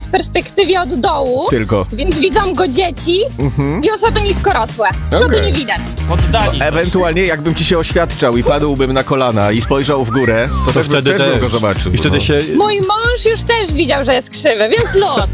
w perspektywie od dołu, Tylko. więc widzą go dzieci i osoby niskorosłe. Z przodu Okej. nie widać. Poddani. Ewentualnie jakbym ci się oświadczał i padłbym na kolana i spojrzał w górę, to też bym go zobaczył. I wtedy no. się... Mój mąż już też widział, że jest krzywy, więc luz.